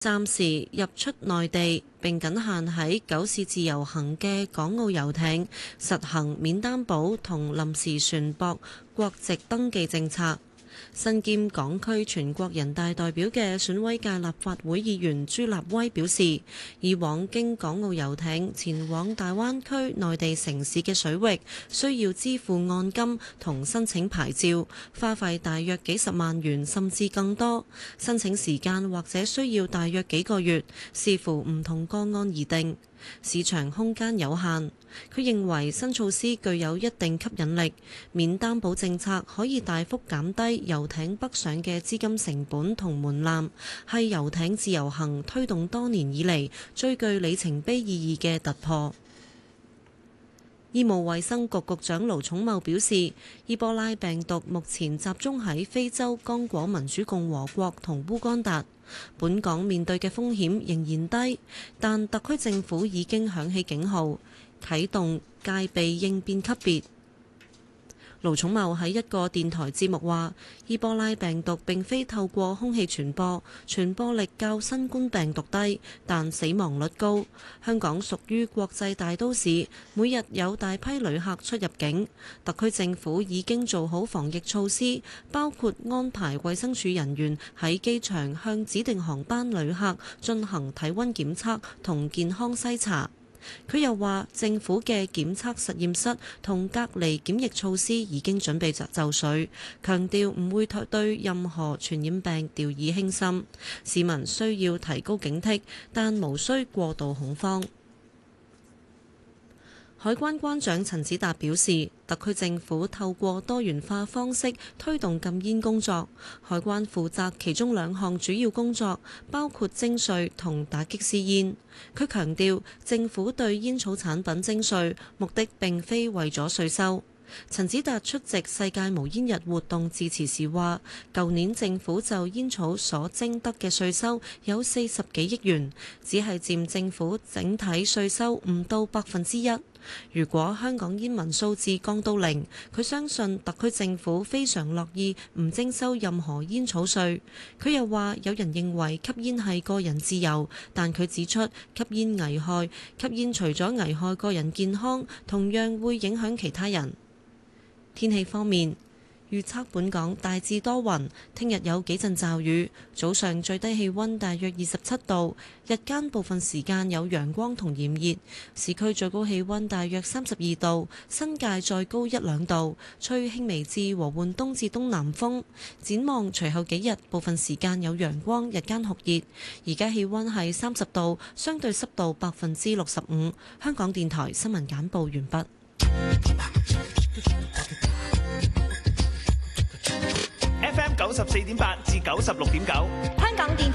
暫時入出內地並僅限喺9市自由行嘅港澳遊艇實行免擔保同臨時船舶國籍登記政策。身兼港區全國人大代表嘅選委界立法會議員朱立威表示，以往經港澳遊艇前往大灣區內地城市嘅水域，需要支付按金同申請牌照，花費大約幾十萬元甚至更多，申請時間或者需要大約幾個月，視乎唔同個案而定。市場空間有限，佢認為新措施具有一定吸引力，免擔保政策可以大幅減低遊艇北上嘅資金成本同門檻，係遊艇自由行推動多年以嚟最具里程碑意義嘅突破。醫務衛生局局長盧寵茂表示，伊波拉病毒目前集中喺非洲剛果民主共和國同烏干達，本港面對嘅風險仍然低，但特區政府已經響起警號，啟動戒備應變級別。盧寵茂喺一個電台節目話，伊波拉病毒並非透過空氣傳播，傳播力較新冠病毒低，但死亡率高。香港屬於國際大都市，每日有大批旅客出入境，特區政府已經做好防疫措施，包括安排衛生署人員喺機場向指定航班旅客進行體溫檢測同健康篩查。佢又話，政府嘅檢測實驗室同隔離檢疫措施已經準備就緒，強調唔會對任何傳染病掉以輕心，市民需要提高警惕，但無需過度恐慌。海關關長陳子達表示，特區政府透過多元化方式推動禁煙工作，海關負責其中2項主要工作，包括徵稅同打擊私煙。佢強調，政府對煙草產品徵稅目的並非為咗稅收。陳子達出席世界無煙日活動致辭時話，舊年政府就煙草所徵得嘅稅收有40幾億元，只係佔政府整體稅收唔到1%。如果香港煙民數字降到0，佢相信特區政府非常樂意唔徵收任何煙草稅。佢又話，有人認為吸煙係個人自由，但佢指出吸煙危害，吸煙除咗危害個人健康，同樣會影響其他人。天氣方面，預測本港大致多雲，聽日有幾陣驟雨，早上最低氣溫大約27度，日間部分時間有陽光同炎熱，市區最高氣溫大約32度，新界再高1-2度，吹輕微至和緩東至東南風。展望隨後幾日，部分時間有陽光，日間酷熱。而家氣溫係30度，相對濕度65%。香港電台新聞簡報完畢。 FM 94.8至96.9，香港電